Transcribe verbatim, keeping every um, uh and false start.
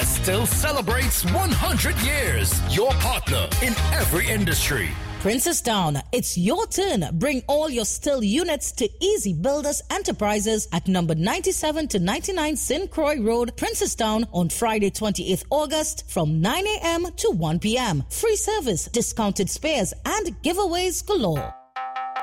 Still celebrates one hundred years. Your partner in every industry. Princestown, it's your turn. Bring all your Still units to Easy Builders Enterprises at number ninety-seven to ninety-nine Saint Croix Road, Princestown on Friday, twenty-eighth August from nine a.m. to one p.m. Free service, discounted spares, and giveaways galore.